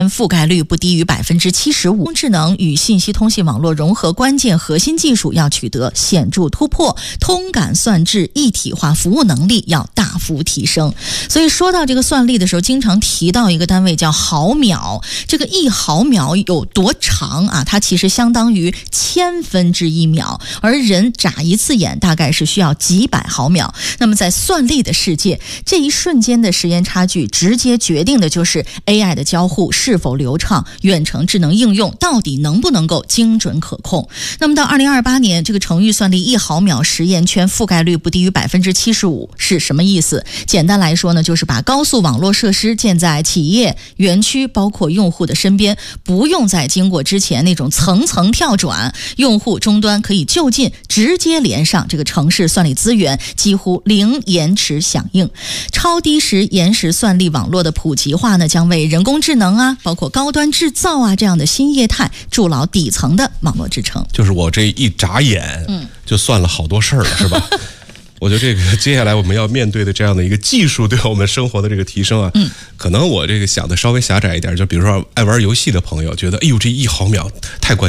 覆盖率不低于75%。人工智能与信息通信网络融合关键核心技术要取得显著突破，通感算质一体化服务能力要大幅提升。所以说到这个算力的时候，经常提到一个单位叫毫秒。这个1毫秒有多长啊？它其实相当于1000分之1秒，而人眨一次眼大概是需要几百毫秒。那么在算力的世界，这一瞬间的时间差距直接决定的就是 AI 的交互是否流畅，远程智能应用到底能不能够精准可控。那么到2028年，这个程预算力1毫秒实验圈覆盖率不低于75%是什么意思？简单来说呢，就是把高速网络设施建在企业、园区，包括用户的身边，不用再经过之前那种层层跳转，用户终端可以就近直接连上这个城市算力资源，几乎零延迟响应。超低时延时算力网络的普及化呢，将为人工智能啊，包括高端制造啊这样的新业态筑牢底层的网络支撑。 就是我这一眨眼，就算了好多事儿了，是吧？我觉得这个接下来我们要面对的这样的一个技术对我们生活的这个提升啊，可能我这个想的稍微狭窄一点，就比如说爱玩游戏的朋友觉得，哎呦，这1毫秒太关键。